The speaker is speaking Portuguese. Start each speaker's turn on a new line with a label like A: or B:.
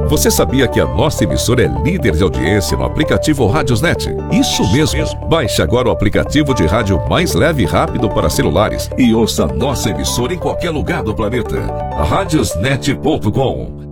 A: Você sabia que a nossa emissora é líder de audiência no aplicativo Radiosnet? Isso mesmo! Baixe agora o aplicativo de rádio mais leve e rápido para celulares e ouça a nossa emissora em qualquer lugar do planeta. Radiosnet.com.